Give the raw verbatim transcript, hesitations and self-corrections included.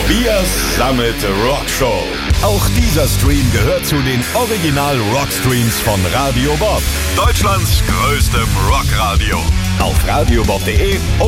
Tobias Summit Rockshow. Auch dieser Stream gehört zu den Original Rockstreams von Radio Bob. Deutschlands größtem Rockradio. Auf radiobob punkt de